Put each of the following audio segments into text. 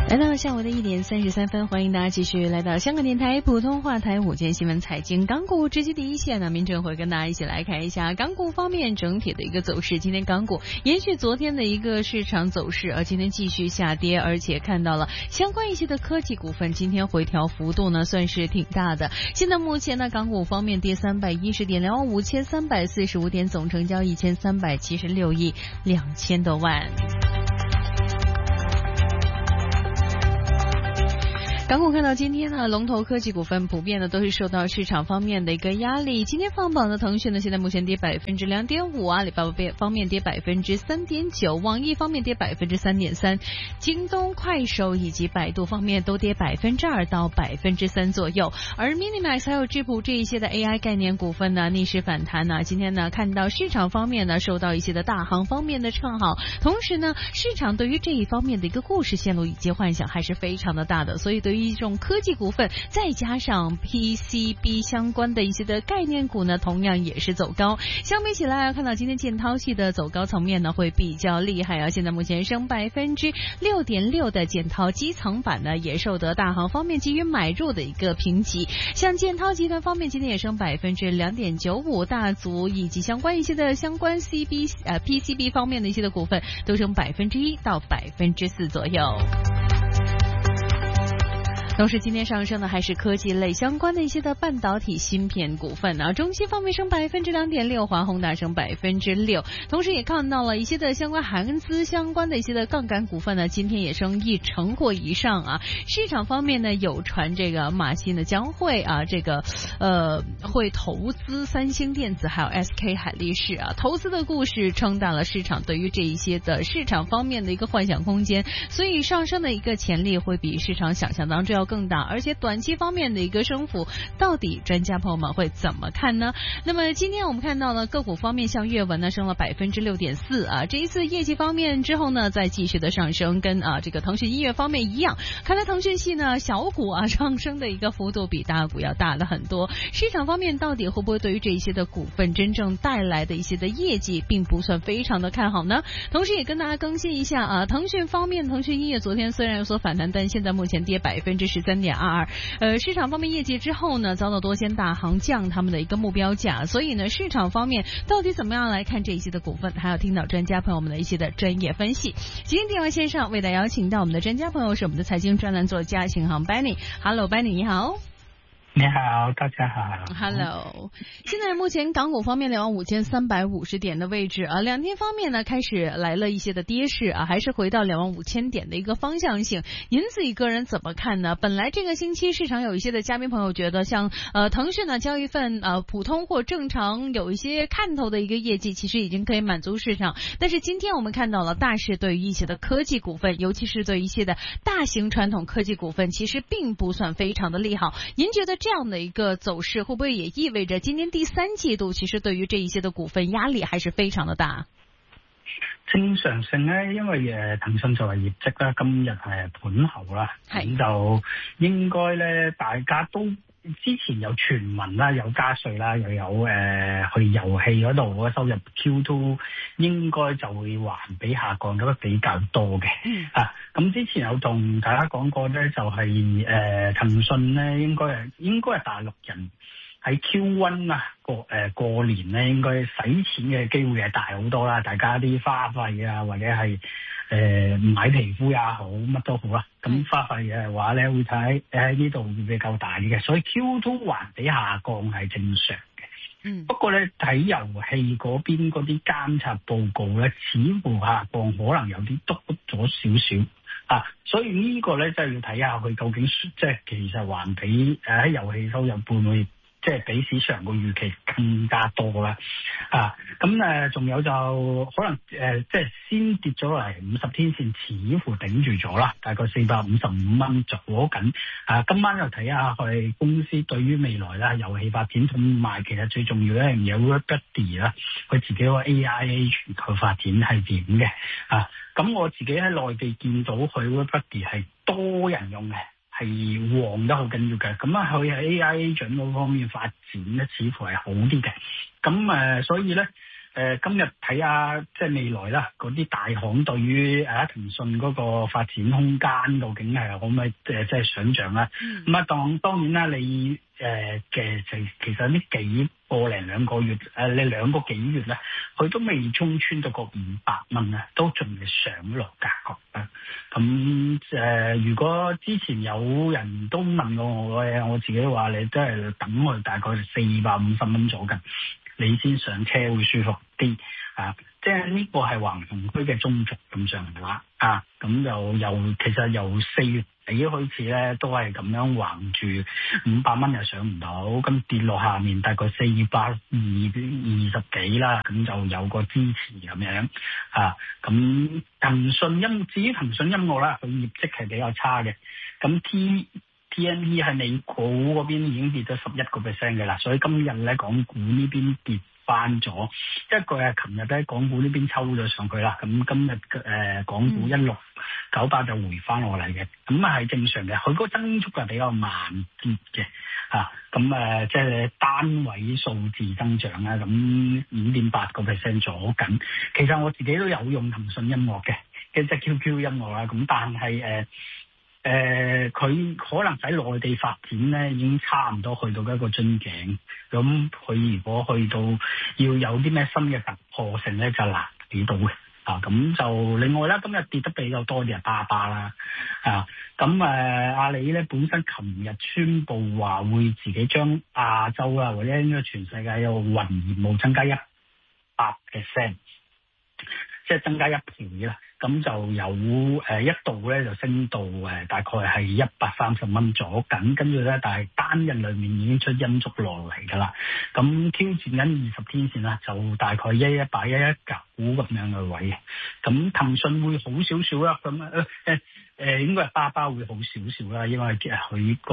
来到下午的1:33，欢迎大家继续来到香港电台普通话台午间新闻财经港股直击第一线呢。明正会跟大家一起来看一下港股方面整体的一个走势。今天港股延续昨天的一个市场走势，而今天继续下跌，而且看到了相关一些的科技股份今天回调幅度呢算是挺大的。现在目前呢，港股方面跌310点，25345点，总成交1376亿2000多万。港股看到今天呢，龙头科技股份普遍的都是受到市场方面的一个压力。今天放榜的腾讯呢，现在目前跌2.5%，阿里巴巴方面跌3.9%，网易方面跌3.3%，京东、快手以及百度方面都跌2%到3%左右。而 Minimax 还有智谱这一些的 AI 概念股份呢，逆势反弹呢。今天呢，看到市场方面呢受到一些的大行方面的唱好，同时呢，市场对于这一方面的一个故事线路以及幻想还是非常的大的，所以对于一种科技股份再加上 PCB 相关的一些的概念股呢，同样也是走高。相比起来看到今天建滔系的走高层面呢会比较厉害啊，现在目前升6.6%的建滔基层板呢也受得大行方面给予买入的一个评级。像建滔集团方面今天也升2.95%，大族以及相关一些的相关 PCB 方面的一些的股份都升1%到4%左右。同时今天上升的还是科技类相关的一些的半导体芯片股份啊，中芯方面升2.6%，华虹达升6%，同时也看到了一些的相关韩资相关的一些的杠杆股份呢，今天也升1%或以上啊。市场方面呢，有传这个马新呢将会啊会投资三星电子还有 SK 海力士啊，投资的故事撑大了市场对于这一些的市场方面的一个幻想空间，所以上升的一个潜力会比市场想象当中要更大，而且短期方面的一个升幅，到底专家朋友们会怎么看呢？那么今天我们看到了个股方面，像阅文呢升了6.4%啊，这一次业绩方面之后呢，再继续的上升，跟这个腾讯音乐方面一样，看来腾讯系呢小股上升的一个幅度比大股要大了很多。市场方面到底会不会对于这一些的股份真正带来的一些的业绩，并不算非常的看好呢？同时也跟大家更新一下啊，腾讯方面，腾讯音乐昨天虽然有所反弹，但现在目前跌13.22%。市场方面业绩之后呢，遭到多间大行降他们的一个目标价，所以呢，市场方面到底怎么样来看这一些的股份，还要听到专家朋友们的一些的专业分析。今天电话线上为大家邀请到我们的专家朋友是我们的财经专栏作家秦航 Benny。Hello Benny， 你好。 你好，大家好。 Hello， 现在目前港股方面25350点的位置啊，两天方面呢开始来了一些的跌势啊，还是回到25000点的一个方向性。您自己个人怎么看呢？本来这个星期市场有一些的嘉宾朋友觉得像腾讯呢交一份普通或正常有一些看头的一个业绩，其实已经可以满足市场。但是今天我们看到了大市对于一些的科技股份，尤其是对于一些的大型传统科技股份，其实并不算非常的利好。您觉得这样的一个走势会不会也意味着今年第三季度其實對於這一些的股份壓力還是非常的大？ 正常性咧，因為騰訊作為業績啦，今日係盤後啦，咁就應該咧，大家都之前有傳聞啦，有加稅啦，又有去遊戲嗰度嘅收入 Q2 應該就會環比下降得比較多嘅。咁之前有同大家講過咧，就係騰訊咧應該係大陸人喺 Q1 啊過年咧應該使錢嘅機會係大好多啦，大家啲花費啊或者係買皮膚也好乜都好啦，咁花費嘅話咧會睇喺呢度會比較大嘅，所以 Q2 環比下降係正常嘅。不過咧睇遊戲嗰邊嗰啲監察報告咧，似乎下降可能有啲篤咗少少。所以呢個咧真係要睇下佢究竟即係其實環比喺遊戲收入會唔會即係比市場個預期更加多啦。咁仲有就可能即係先跌咗落嚟50天線，似乎頂住咗啦，大概455蚊左緊。今晚又睇下佢公司對於未來啦遊戲發展，同埋其實最重要一樣嘢 WorkBuddy 啦，佢自己個 AIA 全球發展係點嘅。咁我自己喺內地見到佢 WorkBuddy 係多人用嘅，係旺得好緊要嘅。咁佢喺 AI agent 嗰方面發展咧，似乎係好啲嘅。咁所以咧今日睇下即係未來啦，嗰啲大行對於騰訊嗰個發展空間究竟係可唔可以即係想像啦？咁啊當然啦，你嘅其實呢個零兩個月你2個幾月咧，佢都未衝穿到個500蚊啊，都仲係上落格局啊。咁如果之前有人都問過我自己話，你真係等我大概450蚊左近，你先上車會舒服啲啊！即係呢個係橫琴區嘅中軸咁上下啊！咁其實由4月底開始咧，都係咁樣橫住500蚊又上唔到，咁跌落下面大概420幾啦，咁就有個支持咁樣啊！咁至於騰訊音樂啦，佢業績係比較差嘅，咁TME 喺美股嗰邊已經跌咗11% 嘅啦，所以今日咧港股呢邊跌翻咗，一個係琴日咧港股呢邊抽咗上去啦，咁今日港股1698就回翻落嚟嘅，咁啊係正常嘅，佢嗰個增速係比較慢啲嘅嚇，咁即係單位數字增長啦，咁5.8% 左緊。其實我自己都有用騰訊音樂嘅，即係 QQ 音樂啦，咁但係佢可能喺內地發展咧，已經差唔多去到一個樽頸。咁佢如果去到要有啲咩新嘅突破性咧，就難睇到嘅。咁就另外啦，今日跌得比較多啲係巴巴啦。咁阿里咧本身琴日宣布話會自己將亞洲啊或者應該全世界嘅雲業務增加100%，即係增加1倍啦。咁就有一度咧就升到大概係130蚊左緊，跟住咧但係單日裏面已經出陰燭落嚟㗎啦。咁挑戰緊20天線啦，就大概118、119咁樣嘅位。咁騰訊會好少少啦，咁應該係巴巴會好少少啦，因為佢個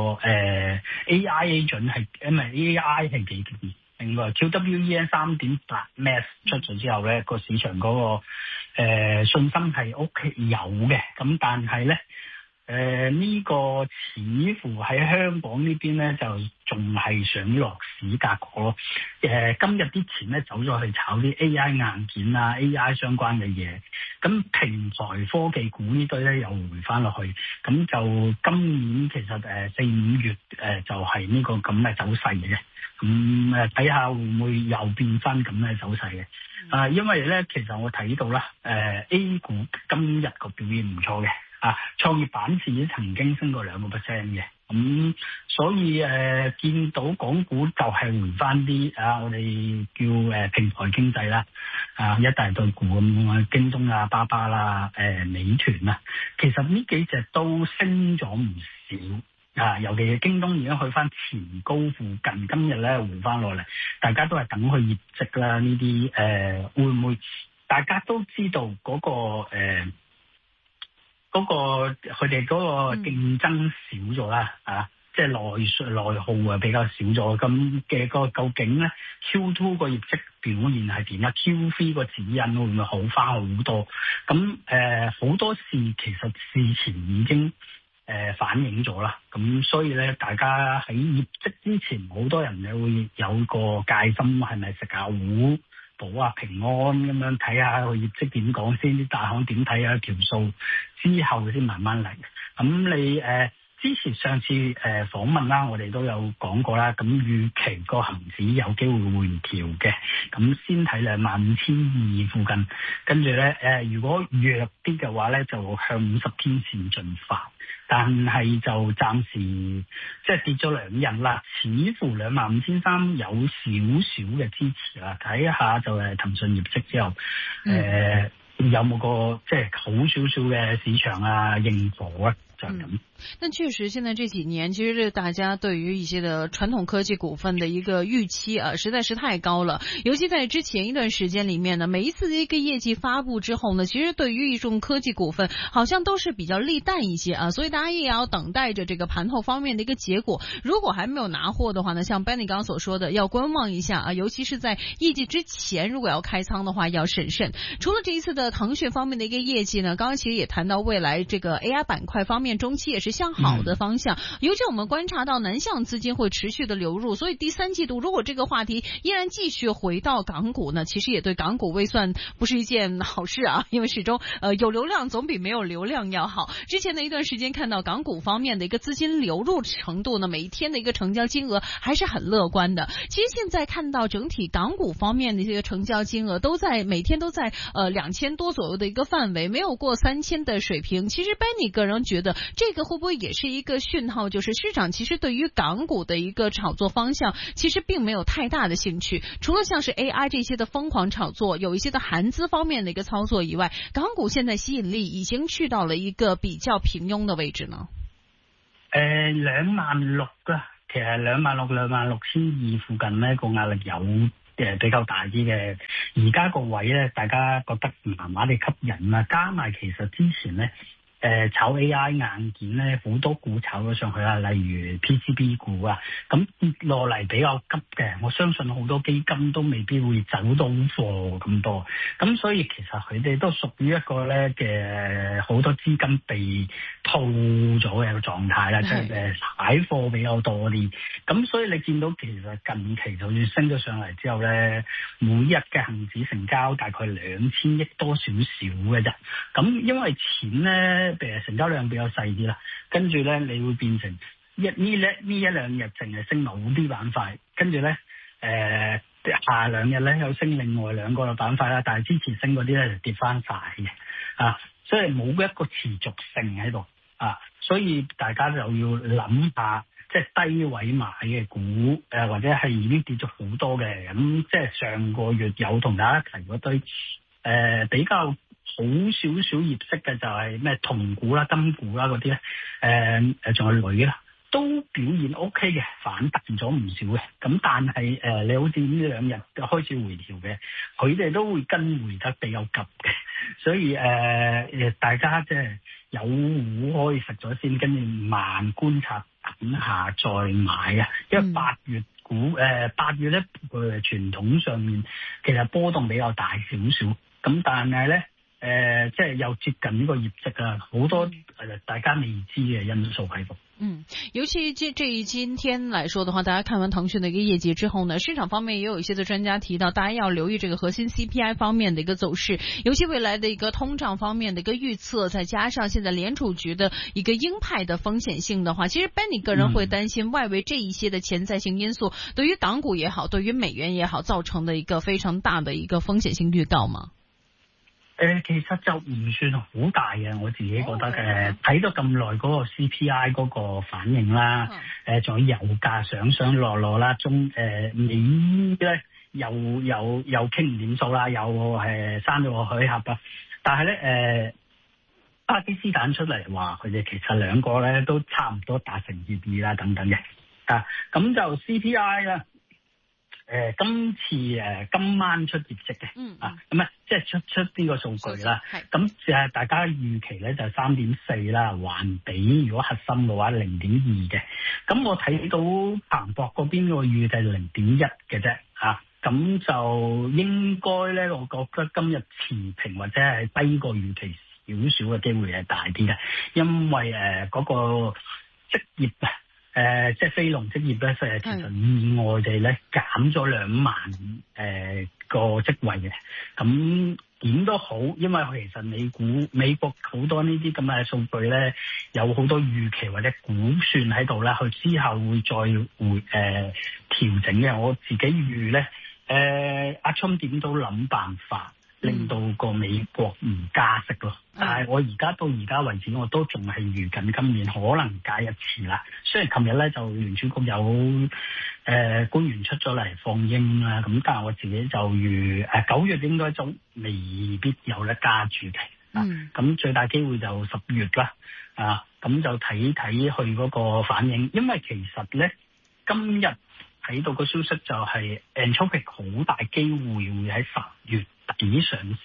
AI 準係因為 AI 係幾勁。另外 QWEN 3.8 Max 出咗之後咧，個市場嗰個信心係有嘅，咁但係咧呢個似乎喺香港呢邊咧就仲係想落市格局咯。今日啲錢咧走咗去炒啲 AI 硬件啊 AI 相關嘅嘢，咁平台科技股呢堆咧又回翻落去，咁就今年其實4-5月就係呢個咁嘅走勢嘅。咁睇下會唔會又變翻咁嘅走勢嘅？因為咧其實我睇到啦，A 股今日個表現唔錯嘅，創業板指曾經升過2%嘅，咁所以見到港股就係回翻啲我哋叫平台經濟啦，一大堆股咁，京東啊、巴巴啦、美團啦，其實呢幾隻都升咗唔少。尤其係京東已經去翻前高附近，今日咧回翻落嚟，大家都係等佢業績啦。呢啲會唔會大家都知道嗰個佢哋嗰個競爭少咗啦？即係內耗啊比較少咗，咁嘅個究竟咧 Q2 個業績表現係點啊 ？Q3 個指引會唔會好翻好多？咁好多事其實事前已經反映咗啦，咁所以咧，大家喺業績之前，好多人咧會有個戒心，係咪食下糊保啊平安咁樣睇下個業績點講先，啲大行點睇下條數之後先慢慢嚟。咁你之前上次訪問啦，我哋都有講過啦，咁預期個恆指有機會回調嘅，咁先睇25,200附近，跟住咧如果弱啲嘅話咧，就向50天線進發。但係就暫時即係跌咗2日啦，似乎25,300有少少嘅支持啦。睇下就騰訊業績之後，有冇個即係好少少嘅市場認可啊？就係咁。 但確實，現在這幾年，其實這大家對於一些的傳統科技股份的一個預期實在是太高了。尤其在之前一段時間裡面呢，每一次的一個業績發布之後呢，其實對於一眾科技股份，好像都是比較利淡一些所以大家也要等待着這個盤後方面的一個結果。如果還沒有拿貨的話呢，像 Benny 剛剛所說的，要觀望一下尤其是在業績之前，如果要開倉的話，要審慎。除了這一次的騰訊方面的一個業績呢，剛剛其實也談到未來這個 AI 板塊方面面中期也是向好的方向，尤其我们观察到南向资金会持续的流入，所以第三季度如果这个话题依然继续回到港股呢，其实也对港股未算不是一件好事啊，因为始终有流量总比没有流量要好。之前的一段时间看到港股方面的一个资金流入程度呢，每一天的一个成交金额还是很乐观的。其实现在看到整体港股方面的这个成交金额都在每天都在2000多左右的一个范围，没有过3000的水平。其实 Benny 个人觉得这个会不会也是一个讯号，就是市场其实对于港股的一个炒作方向其实并没有太大的兴趣，除了像是 AI 这些的疯狂炒作，有一些的韩资方面的一个操作以外，港股现在吸引力已經去到了一個比較平庸的位置呢 ？26,000啦，其實26,000-26,200附近呢個壓力有比較大啲嘅。而家個位咧，大家覺得麻麻地吸引啦，加埋其實之前咧炒 AI 硬件咧，好多股炒咗上去啦，例如 PCB 股啊，咁跌落嚟比較急嘅，我相信好多基金都未必會走到貨咁多，咁所以其實佢哋都屬於一個咧嘅好多資金被套咗嘅個狀態啦，即係踩貨比較多啲，咁所以你見到其實近期就算升咗上嚟之後咧，每日嘅恆指成交大概2000億多少少嘅啫，咁因為錢咧成交量比較細啲啦，跟住咧你會變成呢一兩日淨係升某啲板塊，跟住咧下兩日咧有升另外兩個板塊啦，但係之前升嗰啲咧就跌翻晒嘅啊，所以冇一個持續性喺度啊，所以大家就要諗下，即係低位買嘅股或者係已經跌咗好多嘅，咁即係上個月有同大家提嗰堆比較好少少業績嘅就係咩銅股啦、金股啦嗰啲咧，仲有鋁啦，都表現 OK 嘅，反彈咗唔少嘅。咁但係你好似呢兩日開始回調嘅，佢哋都會跟回得比較急嘅，所以大家即係有股可以食咗先，跟住慢觀察，等下再買啊。因為8月咧傳統上面其實波動比較大少少，咁但係咧。即係又接近呢個業績啊，好多大家未知嘅因素喺度。 尤其今天來說的話，大家看完騰訊的一個業績之後呢，市場方面也有一些的專家提到，大家要留意這個核心 CPI 方面的一個走勢，尤其未來的一個通脹方面的一個預測，再加上現在聯儲局的一個鷹派的風險性的話，其實 Benny 個人會擔心外圍這一些的潛在性因素，對於港股也好，對於美元也好，造成的一個非常大的一個風險性預告嗎？ 其實就唔算好大嘅，我自己覺得睇咗咁耐嗰個 CPI 嗰個反應啦，仲有油價上落啦，美咧又傾唔掂數啦，又刪咗個許合啊，但係咧巴基斯坦出嚟話佢哋其實兩個咧都差唔多達成協議啦等等嘅，咁就 CPI 啦。今次今晚出業績嘅，咁啊，即係出呢個數據啦。咁大家預期咧就3.4啦，環比如果核心嘅話0.2嘅。咁我睇到彭博嗰邊個預計0.1嘅啫，咁就應該咧，我覺得今日持平或者係低過預期少少嘅機會係大啲嘅，因為嗰個職業即係非農職業咧，其實意外地咧減咗2萬個職位嘅。咁點都好，因為其實美國好多呢啲咁嘅數據咧，有好多預期或者估算喺度啦，佢之後會再調整嘅。我自己預咧，阿聰點都諗辦法令到個美國唔加息咯。但係我到而家為止，我都仲係預緊今年可能加一次啦。雖然琴日咧就聯儲局有官員出咗嚟放鷹啦，咁但係我自己就預9月應該就未必有得加住嘅。咁最大機會就10月啦。咁就睇佢嗰個反應，因為其實咧今日睇到個消息就係 Anthropic 好大機會會喺10月底上市。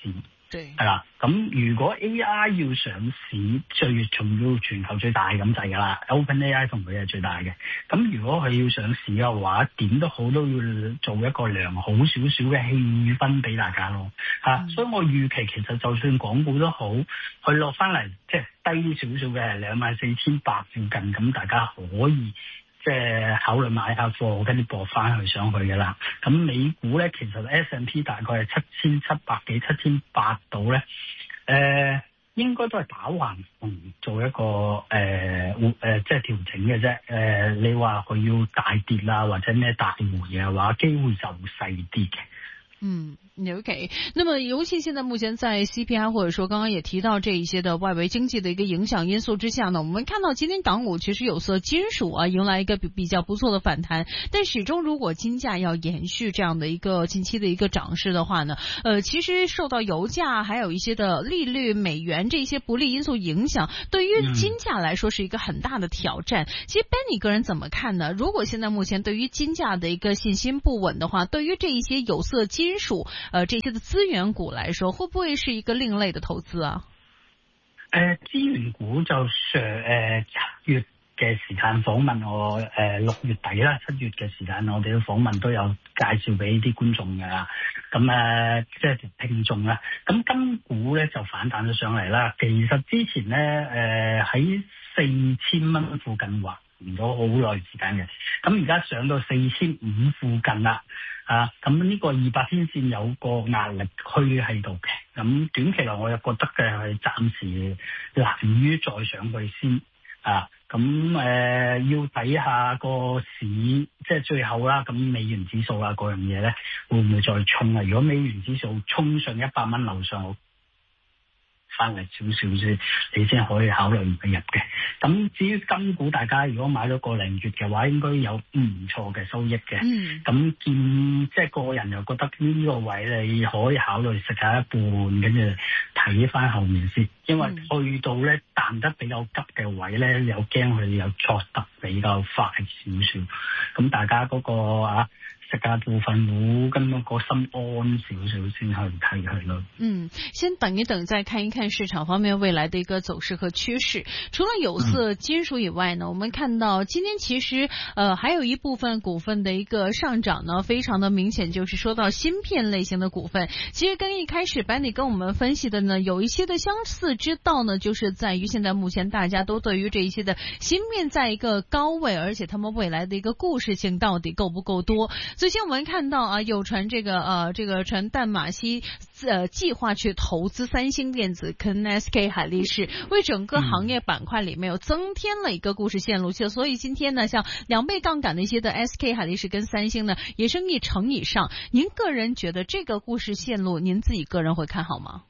係啦，咁如果 AI 要上市，最重要全球最大咁滯㗎啦 ，OpenAI 同佢係最大嘅。咁如果佢要上市嘅話，點都好都要做一個良好少少嘅氣氛俾大家咯。所以我預期其實就算港股都好，佢落翻嚟即係低少少嘅24,800附近，咁大家可以即係考慮買下貨，跟住搏翻去上去嘅啦。咁美股咧，其實 S&P 大概係7700幾、7800度咧，應該都係打橫做一個即係調整嘅啫。你話佢要大跌啦，或者咩大回嘅話，機會就細啲嘅。 OK， 那麼尤其現在目前在 CPI 或者說剛剛也提到這一些的外圍經濟的一個影響因素之下呢，我們看到今天港股其實有色金屬迎來一個比較不錯的反彈，但始終如果金價要延續這樣的一個近期的一個漲勢的話呢，其實受到油價還有一些的利率、美元這些不利因素影響，對於金價來說是一個很大的挑戰。其實 Ben 你個人怎麼看呢？如果現在目前對於金價的一個信心不穩的話，對於這一些有色金屬這些的資源股來說，會不會是一個另類的投資啊？ 資源股就7月嘅時間訪問我，6月底啦，7月嘅時間我哋嘅訪問都有介紹俾啲觀眾㗎啦。咁即係聽眾啦。咁金股咧就反彈咗上嚟啦。其實之前咧喺4000蚊附近橫咗好耐時間嘅，咁而家上到4500附近啦。咁呢個200天線有個壓力區喺度嘅，咁短期內我又覺得嘅係暫時難於再上去先。咁要睇下個市，即係最後啦，咁美元指數啊嗰樣嘢咧，會唔會再衝啊？如果美元指數衝上100蚊樓上，翻嚟少少先，你先可以考慮唔入嘅。咁至於金股，大家如果買咗個零月嘅話，應該有唔錯嘅收益嘅。咁即係個人又覺得呢個位你可以考慮食下一半，跟住睇翻後面先。因為去到咧彈得比較急嘅位咧，又驚佢又挫得比較快少少。咁大家嗰個食下部分股，跟住個心安少少先去睇佢咯。 先等一等，再看一看市場方面未來的一個走勢和趨勢。除了有色金屬以外呢，我們看到今天其實還有一部分股份的一個上漲呢，非常的明顯，就是說到芯片類型的股份。其實跟一開始Benny跟我們分析的呢，有一些的相似之道呢，就是在於現在目前大家都對於這一些的芯片在一個高位，而且他們未來的一個故事性到底夠不夠多。最近我們看到有傳這個傳淡馬錫計劃去投資三星電子跟 SK 海力士，為整個行業板塊裏面有增添了一個故事線路。所以今天呢，像2倍槓桿的一些的 SK 海力士跟三星呢，也升1成以上。您個人覺得這個故事線路，您自己個人會看好嗎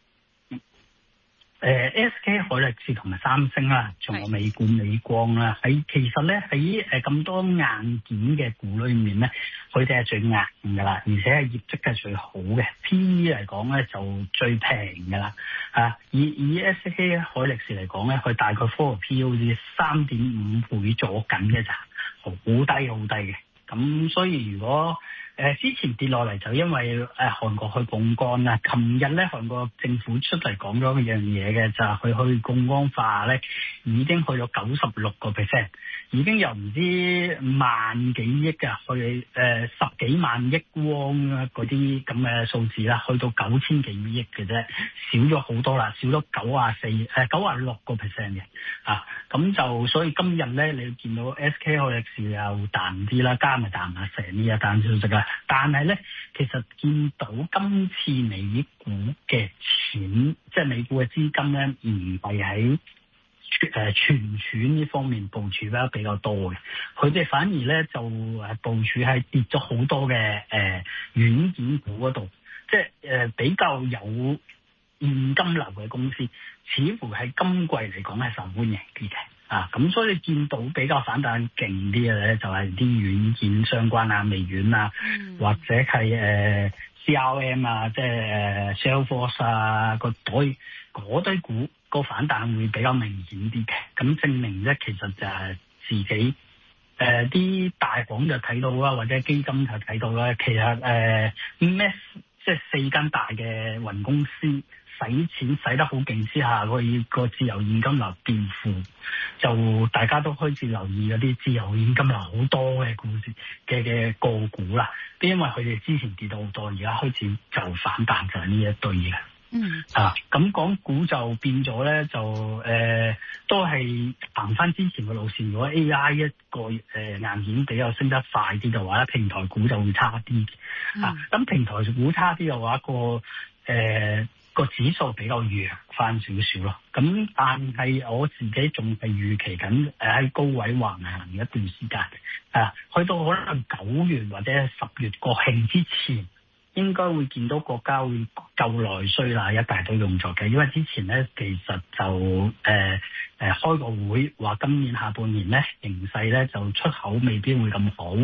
？SK 海力士同埋三星啦，仲有美股美光啦，其實咧喺咁多硬件嘅股裏面咧，佢哋係最硬噶啦，而且係業績係最好嘅 ，PE 嚟講咧就最平噶啦。以 SK 海力士嚟講咧，佢大概 forward PE 好似3.5倍左緊嘅咋，好低好低嘅。咁所以如果之前跌落嚟就因為韓國去槓桿啦，琴日咧韓國政府出嚟講咗一樣嘢嘅，就係佢去槓桿化咧已經去咗96%，已經由唔知萬幾億啊去10幾萬億汪啊嗰啲咁嘅數字啦，去到9000幾億嘅啫，少咗好多啦，少咗96%嘅。咁就所以今日咧你見到 SK 海力士又彈啲啦，加埋彈下成呢一單消息啦。但係咧，其實見到今次美股嘅錢，即係美股嘅資金咧，唔係喺存儲呢方面部署得比較多嘅，佢哋反而咧就部署係跌咗好多嘅軟件股嗰度，即係比較有現金流嘅公司，似乎喺今季嚟講係受歡迎啲嘅。咁所以見到比較反彈勁啲嘅咧，就係啲軟件相關啊、微軟啊，或者係CRM 啊，即係Salesforce 啊，嗰堆股個反彈會比較明顯啲嘅。咁證明咧，其實就係自己啲大行就睇到啦，或者基金就睇到啦。其實咩即係4間大嘅雲公司使錢使得好勁之下，佢個自由現金流變負，就大家都開始留意嗰啲自由現金流好多嘅嘅個股啦。因為佢哋之前跌到好多，而家開始就反彈，就係呢一堆嘅。咁港股就變咗咧，就都係行翻之前嘅路線。如果 AI 一個硬件比較升得快啲嘅話，平台股就會差啲。咁平台股差啲嘅話，個指數比較弱翻少少咯。咁但係我自己仲係預期緊喺高位橫行一段時間。去到可能9月或者10月國慶之前，應該會見到國家會救內需啦，一大堆動作嘅。因為之前咧其實就開個會話今年下半年咧形勢咧就出口未必會咁好。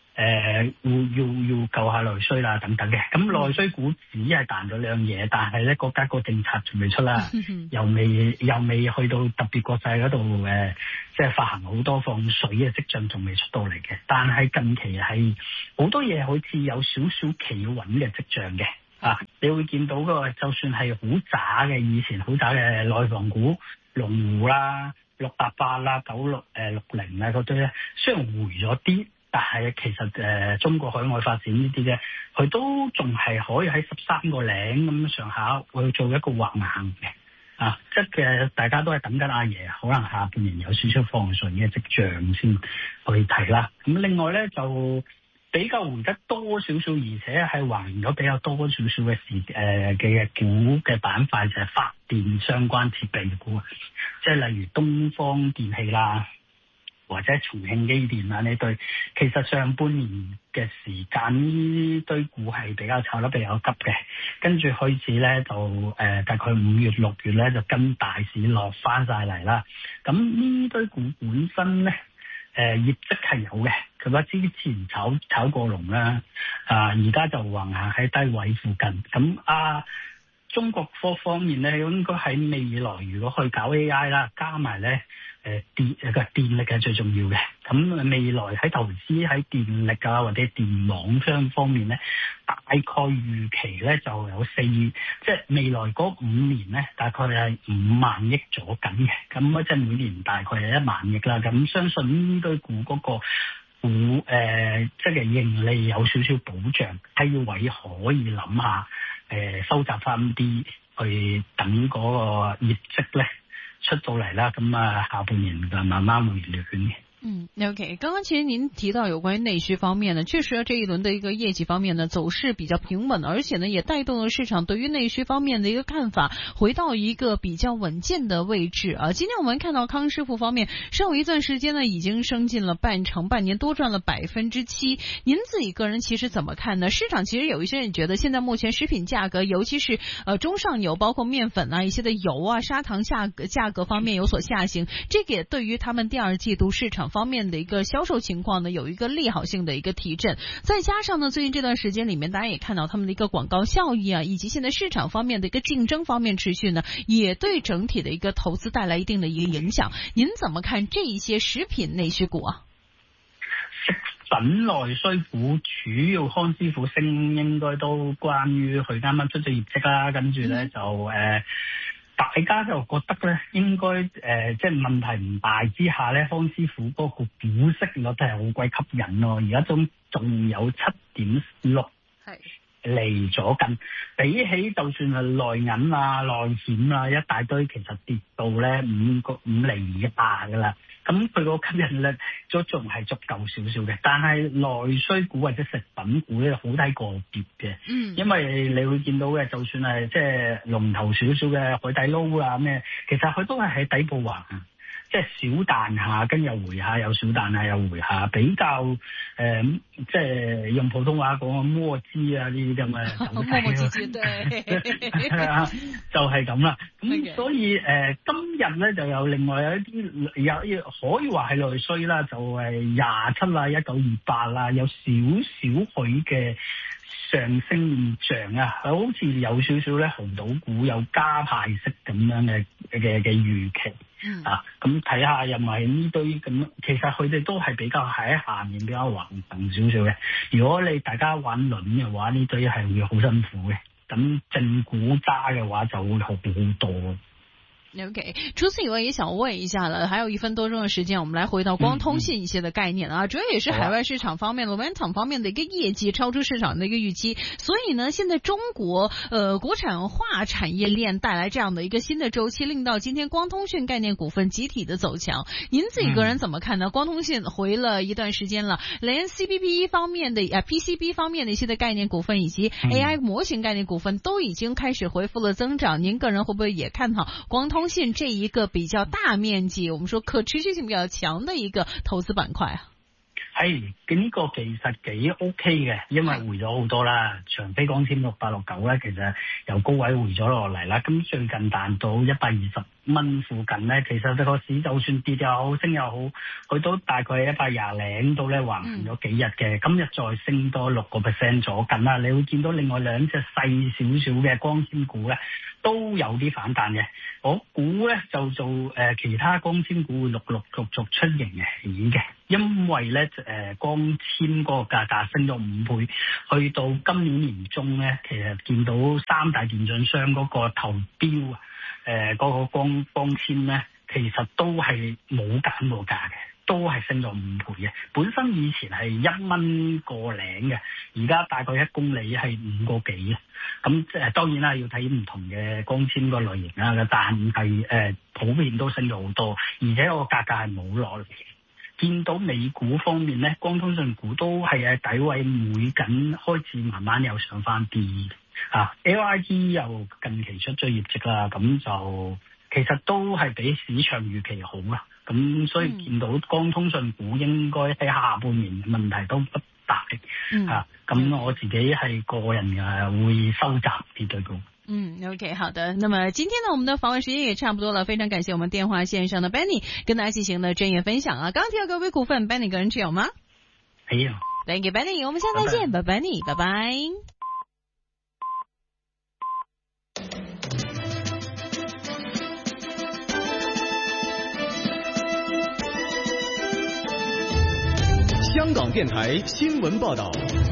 要救下內需啦，等等嘅。咁內需股只係彈咗兩嘢，但係咧國家個政策仲未出啦，又未去到特別國際嗰度即係發行好多放水嘅跡象，仲未出到嚟嘅。但係近期係好多嘢好似有少少企穩嘅跡象嘅。你會見到嗰個就算係好渣嘅以前好渣嘅內房股，龍湖啦、688啦、9660啦嗰堆咧，雖然回咗啲。但係其實中國海外發展呢啲嘅，佢都仲係可以喺13個零咁上下去做一個橫行嘅。即係大家都係等緊阿爺，可能下半年有少少放水嘅跡象先去睇啦。咁另外咧就比較回得多少少，而且係橫行咗比較多少少嘅嘅股嘅板塊，就係發電相關設備股，即係例如東方電器啦。或者重慶機電啊呢堆，其實上半年嘅時間呢堆股係比較炒得比較急嘅，跟住開始咧就大概5月6月咧就跟大市落翻晒嚟啦。咁呢堆股本身咧業績係有嘅，佢話之前炒過龍啦，而家就橫行喺低位附近。咁中國科方面咧，應該喺未來如果去搞 AI 啦，加埋咧電力係最重要嘅。咁未來喺投資喺電力啊或者電網商方面咧，大概預期咧就有即係未來嗰5年咧，大概係5萬億左緊嘅。咁即係每年大概係1萬億啦。咁相信呢堆股嗰個即係盈利有少少保障，低位可以諗下。收集翻啲去等嗰個業績咧出到嚟啦，咁下半年就慢慢回暖嘅。 OK， 剛剛其實您提到有關於內需方面呢，確實這一輪的一個業績方面呢走勢比較平穩，而且呢也帶動了市場對於內需方面的一個看法回到一個比較穩健的位置啊。今天我們看到康師傅方面上午一段時間呢已經升進了半年，多賺了7%。您自己個人其實怎麼看呢？市場其實有一些人覺得現在目前食品價格，尤其是中上游，包括麵粉啊一些的油啊砂糖價格方面有所下行，這個也對於他們第二季度市場方面的一個銷售情況呢，有一個利好性的一個提振。再加上呢，最近這段時間裏面，大家也看到他們的一個廣告效益啊，以及現在市場方面的一個競爭方面持續呢，也對整體的一個投資帶來一定的一個影響。您怎麼看這一些食品內需股啊？ 食品內需股主要康師傅升，應該都關於佢啱啱出咗業績啦，跟住咧就大家就覺得咧，應該即係問題唔大之下咧，康師傅嗰個股息率都係好鬼吸引咯。而家仲有7.6嚟咗緊，比起就算係內銀啊、內險啊一大堆，其實跌到咧5厘以下噶啦。咁佢個吸引力都仲係足夠少少嘅，但係內需股或者食品股咧好睇個別嘅，因為你會見到嘅，就算係即係龍頭少少嘅海底撈啊咩，其實佢都係喺底部橫行，即係小彈下，跟又回下，又小彈下又回下，比較即係用普通話講摸枝啊呢啲咁嘅走勢，就係咁啦。咁所以今日咧就有另外有一啲可以話係內需啦，就係27啦、1928啦，有少少佢嘅上升現象啊，好似有少少咧紅島股有加派息咁樣嘅預期。 咁睇下又唔係呢堆咁，其實佢哋都係比較喺下面比較橫行少少嘅。如果你大家玩輪嘅話，呢堆係會好辛苦嘅。咁正股揸嘅話就會好多。 OK， 除此以外也想問一下了，還有1分多鐘的時間，我們來回到光通信一些的概念啊，主要也是海外市場方面，Lumentum 方面的一個業績超出市場的一個預期，所以呢，現在中國國產化產業鏈帶來這樣的一個新的周期，令到今天光通訊概念股份集體的走強。您自己個人怎麼看呢？光通訊回了一段時間了，連 CPP 方面的PCB 方面的一些的概念股份以及 AI 模型概念股份都已經開始恢復了增長，您個人會不會也看好光通信這一個比較大面積，我們說可持續性比較強的一個投資板塊啊？ 係，呢個其實幾 OK 嘅，因為回咗好多啦。長飛光纖6869咧，其實由高位回咗落嚟啦。咁最近彈到120蚊附近咧，其實個市就算跌又好，升又好，佢都大概120零到咧橫行咗幾日嘅。今日再升多6% 左近啦。你會見到另外兩隻細少少嘅光纖股咧，都有啲反彈嘅。我估咧就做其他光纖股會陸續出形嘅，因為咧光纖嗰個價格升咗5倍，去到今年年中咧，其實見到三大電信商嗰個投標嗰個光纖咧，其實都係冇減過價嘅，都係升咗5倍嘅。本身以前係1蚊個零嘅，而家大概1公里係5個幾啊。咁當然啦，要睇唔同嘅光纖個類型啦，但係普遍都升咗好多，而且個價格係冇落嚟。見到美股方面咧，光通訊股都係喺底位每緊開始慢慢又上翻啲LIG 又近期出咗業績啦，咁就其實都係比市場預期好啦。咁所以見到光通訊股應該喺下半年問題都不大咁我自己係個人會收集啲對股。 OK， 好的。那麼今天呢，我們的訪問時間也差不多了，非常感謝我們電話線上的 Benny 跟大家進行的專業分享啊。剛剛提到各位股份 ，Benny 個人持有嗎？ 沒有。 Thank you Benny， 我們下次再見，拜拜你，拜拜。 香港電台新聞報道。